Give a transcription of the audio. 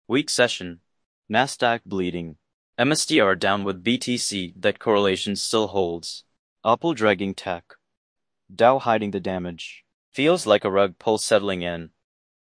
Weak session. Nasdaq bleeding. MSTR down with BTC. That correlation still holds. Apple dragging tech. Dow hiding the damage. Feels like a rug pull settling in.